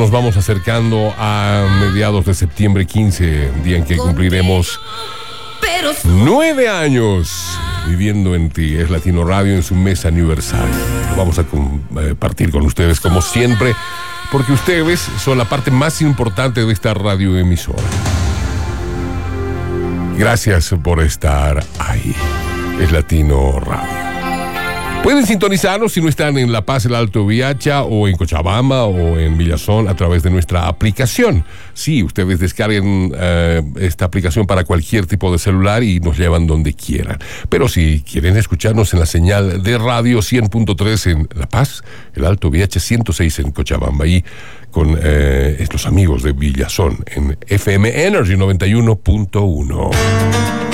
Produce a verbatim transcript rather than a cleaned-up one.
Nos vamos acercando a mediados de septiembre quince, día en que cumpliremos nueve años viviendo en ti. Es Latino Radio en su mes aniversario. Lo vamos a compartir con ustedes como siempre, porque ustedes son la parte más importante de esta radioemisora. Gracias por estar ahí. Es Latino Radio. Pueden sintonizarnos si no están en La Paz, el Alto Viacha, o en Cochabamba, o en Villazón, a través de nuestra aplicación. Sí, ustedes descarguen eh, esta aplicación para cualquier tipo de celular y nos llevan donde quieran. Pero si quieren escucharnos en la señal de radio cien punto tres en La Paz, el Alto Viacha, ciento seis en Cochabamba, y con eh, los amigos de Villazón en F M Energy noventa y uno punto uno.